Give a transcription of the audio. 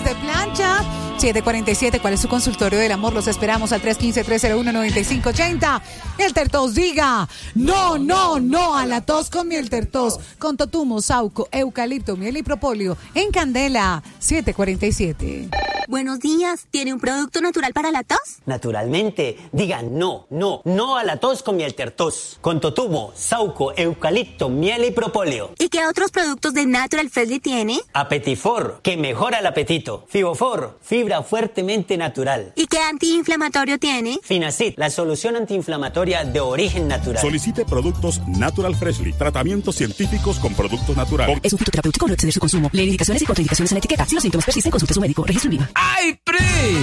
de plancha. 747, ¿cuál es su consultorio del amor? Los esperamos al 315-301-9580. El Tertos diga no, no, no a la tos con miel Tertos, con totumo, sauco, eucalipto, miel y propóleo, en Candela. 747. Buenos días, ¿tiene un producto natural para la tos? Naturalmente, diga no, no, no a la tos con miel Tertos, con totumo, sauco, eucalipto, miel y propóleo. ¿Y qué otros productos de Natural Freshly tiene? Apetifor, que mejora el apetito. Fibofor, fibra fuertemente natural. ¿Y qué antiinflamatorio tiene? Finacid, la solución antiinflamatoria de origen natural. Solicite productos Natural Freshly, tratamientos científicos con productos naturales. Es un fitoterapéutico, no exceder su consumo. Lee indicaciones y contraindicaciones en la etiqueta. Si los síntomas persisten, consulte a su médico. Registro en Viva. ¡Ay, Pri!